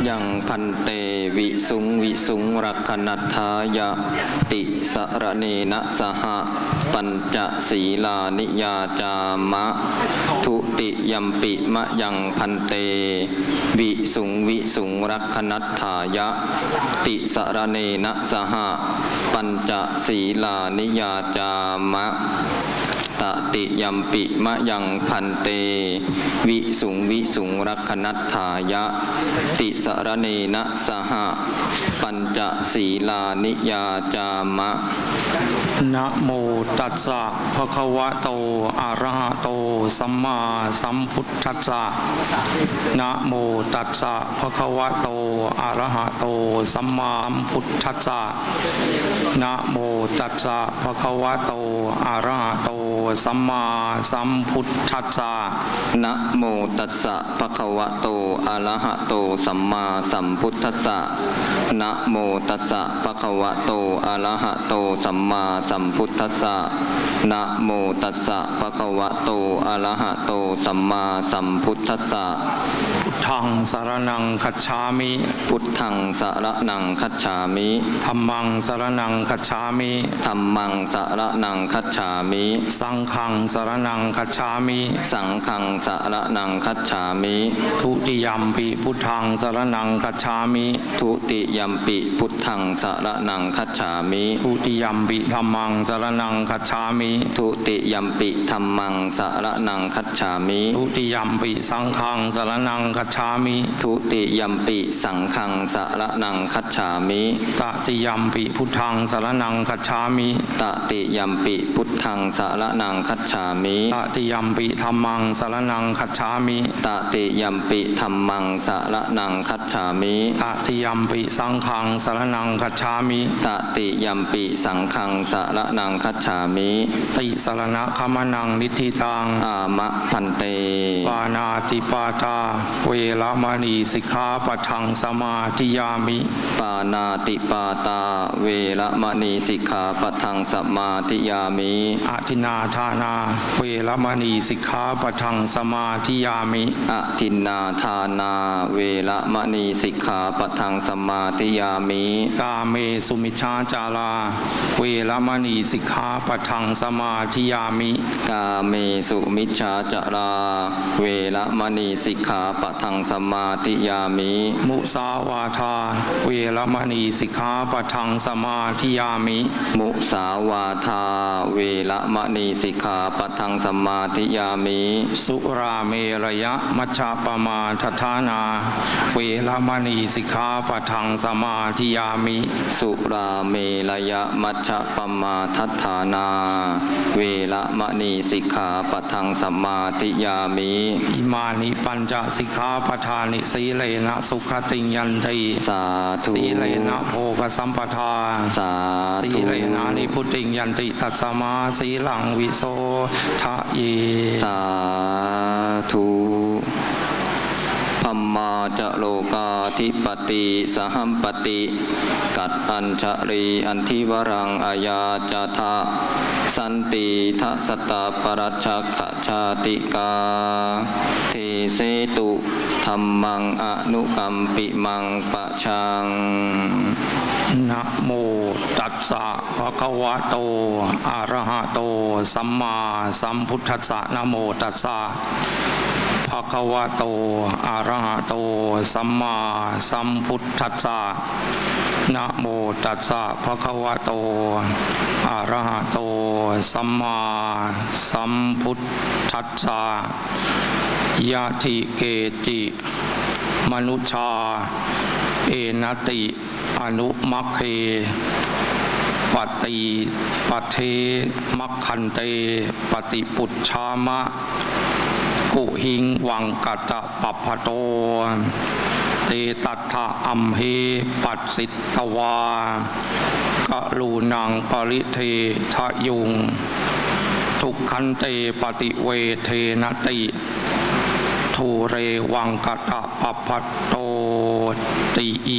ยังพันเตวิสุงรักขนัฏฐายะติสรเนนะสหปัญจศีลานิยาจามะทุติยัมปิมะยังพันเตวิสุงรักขนัฏฐายะติสรเนนะสหปัญจศีลานิยาจามะตติยัมปิมะยังพันเตวิสุงรักขนัฏฐายะติสรเนนะสหปัญจศีลานิยาจามะนะโมตัสสะภะคะวะโตอะระหะโตสัมมาสัมพุทธัสสะนะโมตัสสะภะคะวะโตอะระหะโตสัมมาสัมพุทธัสสะนะโมตัสสะภะคะวะโตอะระหะโตสัมมาสัมพุทธัสสะนะโมตัสสะภะคะวะโตอะระหะโตสัมมาสัมพุทธัสสะนะโมตัสสะภะคะวะโตอะระหะโตสัมมาสัมพุทธัสสะนะโมตัสสะภะคะวะโตอะระหะโตสัมมาสัมพุทธัสสะพุทธังสรณังคัจฉามิพุทธังสรณังคัจฉามิธัมมังสรณังคัจฉามิธัมมังสรณังคัจฉามิสังฆังสรณังคัจฉามิสังฆังสรณังคัจฉามิทุติยัมปิพุทธังสรณังคัจฉามิทุติยัมปิพุทธังสรณังคัจฉามิทุติยัมปิธัมมังสรณังคัจฉามิทุติยัมปิธัมมังสรณังคัจฉามิทุติยัมปิสังฆังสรณังคัจฉามิทุติยัมปิสังฆังสรณังคัจฉามิตติยัมปิพุทธังสรณังคัจฉามิตติยัมปิพุทธังสรณังคัจฉามิตติยัมปิธัมมังสรณังคัจฉามิตติยัมปิธัมมังสรณังคัจฉามิตติยัมปิสังฆังสรณังคัจฉามิตติยัมปิสังฆังสรณังคัจฉามิติสรณะคัมนังนิธิตังอามะพันเตปานาติปาตาเวรมณีสิกขาปะทังสมาธิยามิปานาติปาตาเวรมณีสิกขาปะทังสมาธิยามิอทินาทานาเวรมณีสิกขาปะทังสมาธิยามิอทินนาทานาเวรมณีสิกขาปะทังสมาธิยามิกาเมสุมิชฌาจาราเวรมณีสิกขาปะทังสมาธิยามิกาเมสุมิชฌาจาราเวรมณีสิกขาปะทังสมาธิยามิมุสาวาทาเวรมณีสิกขาปะทังสมาธิยามิมุสาวาทาเวรมณีสิกขาปะทังสมาธิยามิสุราเมรยะมัชฌะปมาทัฏฐานาเวรมณีสิกขาปะทังสมาธิยามิสุราเมรยะมัชฌะปมาทัฏฐานาเวรมณีสิกขาปะทังสมาธิยามิอิมานิปัญจสิกขาปทานิสีเลนะสุขติยันติสาธุสีเลนะโภคสัมปทาสาธุสีเลนะนิพุติยันติตัสสมาสีหลังวิโสทะเยสาธุธัมมาจะโลกาธิปติสหัมปติกัดอัญชรีอันทิวรังอายาจาทะสันติทัสตาปรัชชะชาติกาเทเสตุธัมมังอนุกัมปิมังปะชังนะโมตัสสะภะคะวะโตอะระหะโตสัมมาสัมพุทธัสสะนะโมตัสสะภะคะวะโตอะระหะโตสัมมาสัมพุทธัสสะนะโมตัสสะภะคะวะโตอะระหะโตสัมมาสัมพุทธัสสะยะทิเกจิมนุชชาเอนติอนุมัคเคปฏิปัเทมัคคันเตปฏิปุจฉามะกุหิงวังกัตปัปพโตเตตัทธะอัมเหปัสสิตวากะลูนังปริเททะยุงทุกขันเตปฏิเวเทนติทูเรวังกัตปัปพโตติอี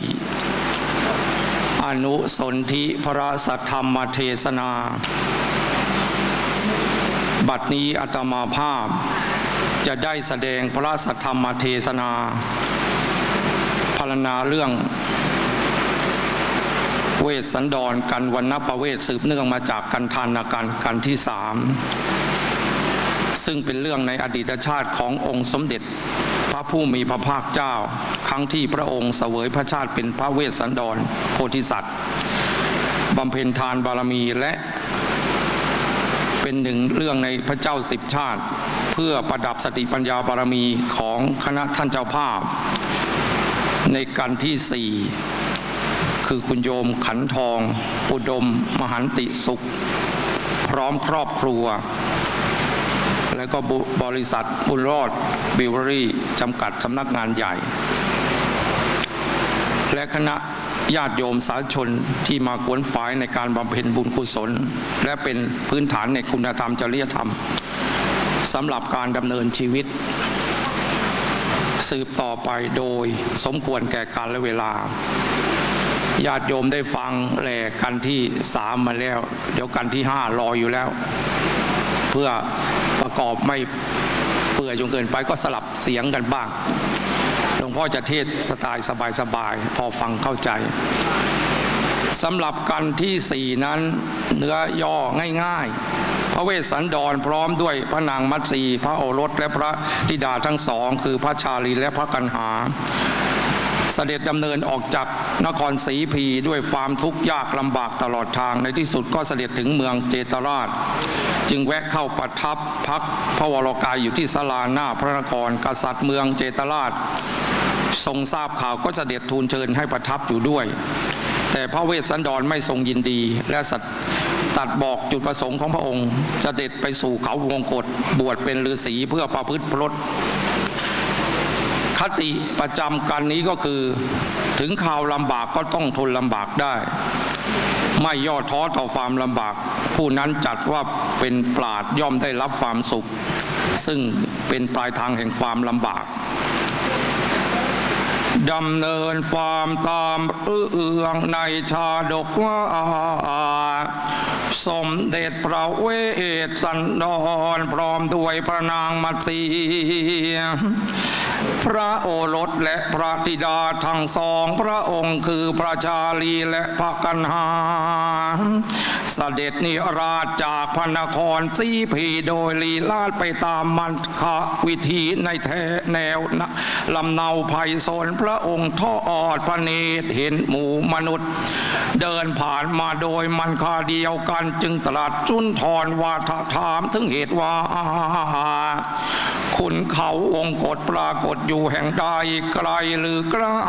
อนุสนธิพระสัทธรรมเทศนาบัดนี้อาตมาภาพจะได้แสดงพระสัทธรรมเทศนาพารณาเรื่องเวสสันดรกันวรรณประเวศสืบเนื่องมาจากกันทานการกันที่3ซึ่งเป็นเรื่องในอดีตชาติขององค์สมเด็จพระผู้มีพระภาคเจ้าครั้งที่พระองค์เสวยพระชาติเป็นพระเวสสันดรโพธิสัตว์บำเพ็ญทานบารมีและเป็นหนึ่งเรื่องในพระเจ้า10 ชาติเพื่อประดับสติปัญญาบารมีของคณะท่านเจ้าภาพในกันที่4คือคุณโยมขันทองอุดมมหันติสุขพร้อมครอบครัวและก็บริษัทบุญรอดบิวเวอรี่จำกัดสำนักงานใหญ่และคณะญาติโยมสาธุชนที่มาขวนฝายในการบำเพ็ญบุญกุศลและเป็นพื้นฐานในคุณธรรมจริยธรรมสำหรับการดำเนินชีวิตสืบต่อไปโดยสมควรแก่กาลและเวลาญาติโยมได้ฟังแหล่กันที่3มาแล้วเดี๋ยวกันที่5รออยู่แล้วเพื่อประกอบไม่เปื่อยจนเกินไปก็สลับเสียงกันบ้างหลวงพ่อจะเทศสไตล์สบายๆพอฟังเข้าใจสำหรับกันที่4นั้นเนื้อย่อง่ายๆพระเวสสันดรพร้อมด้วยพระนางมัตสีพระโอรสและพระธิดาทั้งสองคือพระชาลีและพระกันหาเสด็จดำเนินออกจากนครศรีพีด้วยความทุกข์ยากลำบากตลอดทางในที่สุดก็เสด็จถึงเมืองเจตราชจึงแวะเข้าประทับพักพระวรกายอยู่ที่ศาลาหน้าพระนครกษัตริย์เมืองเจตราชทรงทราบข่าวก็เสด็จทูลเชิญให้ประทับอยู่ด้วยแต่พระเวสสันดรไม่ทรงยินดีและตัดบอกจุดประสงค์ของพระองค์จะเสด็จไปสู่เขาวงกฏบวชเป็นฤาษีเพื่อประพฤติพรตคติประจำกันนี้ก็คือถึงข่าวลำบากก็ต้องทนลำบากได้ไม่ย่อท้อต่อความลำบากผู้นั้นจัดว่าเป็นปราชญ์ย่อมได้รับความสุขซึ่งเป็นปลายทางแห่งความลำบากดำเนินความตามเรื่องในชาดกว่าสมเด็จพระเวสสันดรพร้อมด้วยพระนางมัตสีพระโอรสและพระธิดาทั้งสองพระองค์คือพระชาลีและพระกันหาเสด็จนิราชจากพระนครศรีพีโดยลีลาศไปตามมันควิธีในแนวลำเนาไพศาลพระองค์ทอดพระเนตรเห็นหมู่มนุษย์เดินผ่านมาโดยมันคาเดียวกันจึงตรัสสุนทรว่าถามถึงเหตุว่าคุณเขาวงกฏปรากฏอยู่แห่งใดไกลหรือใกล้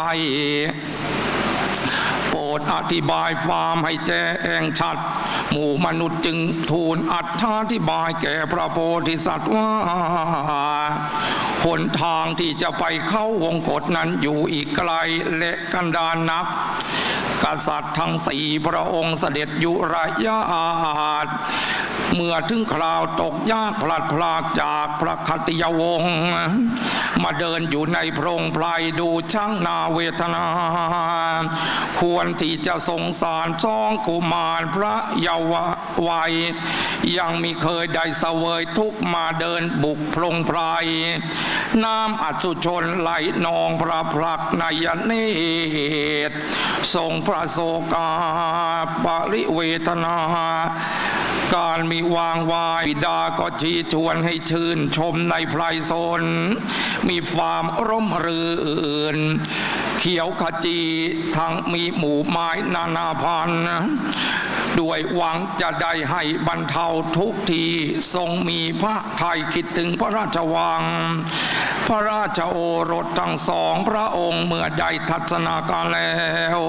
โปรดอธิบายความให้แจ้งชัดหมู่มนุษย์จึงทูลอธิบายแก่พระโพธิสัตว์ว่าหนทางที่จะไปเข้าวงกฏนั้นอยู่อีกไกลและกันดารนักกษัตริย์ทั้ง4พระองค์เสด็จอยู่ระยะเมื่อถึงคราวตกยากพลัดพรากจากพระคติยวงศ์มาเดินอยู่ในโพรงไพรดูช่างนาเวทนาควรที่จะสงสารสองกุมารพระเยาว์วัยยังมิเคยได้เสวยทุกมาเดินบุกโพรงไพรน้ำอสุชนไหลนองพระพลักในเนตรทรงพระโศกาปริเวทนาการมีวางวายบิดาก็ชี้ชวนให้ชื่นชมในไพรสนมีความร่มรื่นเขียวขจีทั้งมีหมู่ไม้นานาพันธุ์ด้วยหวังจะได้ให้บรรเทาทุกทีทรงมีพระทัยคิดถึงพระราชวังพระราชโอรสทั้งสองพระองค์เมื่อได้ทัศนาการแล้ว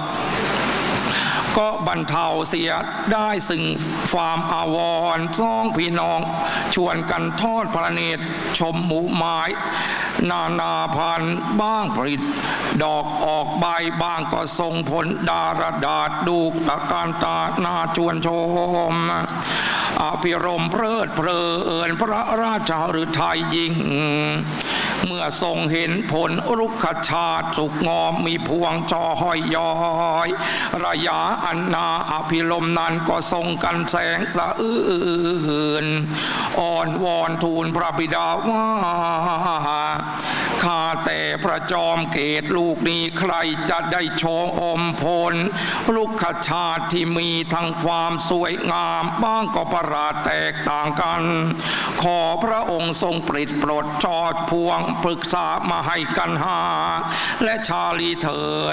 ก็บรรเทาเสียได้ซึ่งความอาวรณ์สองพี่น้องชวนกันทอดพระเนตรชมหมู่ไม้นานาพันธุ์บ้างผลิดอกออกใบบ้างก็ทรงผลดารดาษดูตะการตานาชวนชมอภิรมเพลิดเพลินพระราชฤทัยยิ่งเมื่อทรงเห็นผลรุกขชาติสุกงอมมีพวงจอห้อยย้อยระยะอันนาอภิรมนั้นก็ทรงกันแสงสะอื้นอ่อนวอนทูลพระบิดาว่าข้าแต่พระจอมเกตลูกนี้ใครจะได้ชมอมพลลูกขชาติที่มีทั้งความสวยงามบ้างก็ประหลาดแตกต่างกันขอพระองค์ทรงโปรดจอดพวงปรึกษามาให้กันหาและชาลีเถิด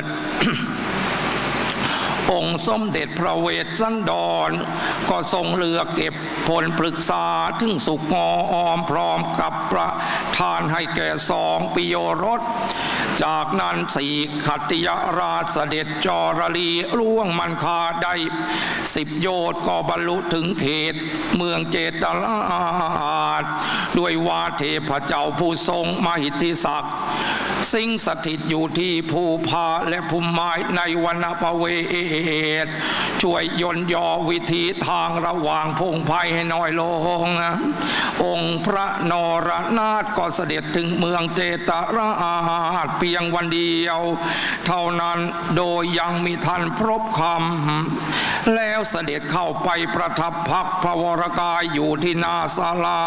องค์สมเด็จพระเวสสันดรก็ทรงเลือกเก็บผลปรึกษาถึงสุขงอมพร้อมกับประทานให้แก่2 ปิโยรสจากนั้น4 ขัตติยราชเสด็จจรลีล่วงมันคาได้10 โยชน์ก็บรรลุถึงเขตเมืองเจตราชด้วยวาเทพเจ้าผู้ทรงมหิทธิศักดิ์สิงสถิตอยู่ที่ภูผาและภูมิไม้ในวรรณประเวศช่วยย่นย่อวิธีทางระหว่างพงไพ่ให้น้อยลงองค์พระนรนาถก็เสด็จถึงเมืองเจตราชเพียงวันเดียวเท่านั้นโดยยังมีทันพรบคำแล้วเสด็จเข้าไปประทับพักพระวรกายอยู่ที่หน้าศาลา